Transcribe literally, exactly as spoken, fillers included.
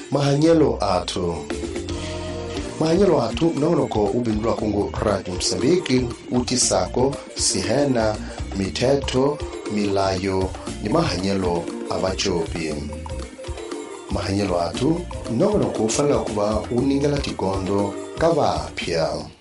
mahanyelo atu mahanyelo atu nonoko ubindulwa kungu Radio Msambiki utisako sihena miteto milayo ni mahanyelo abachopi. Mahanyelo atu nonoko ufala kuba uningala tikondo kavapya.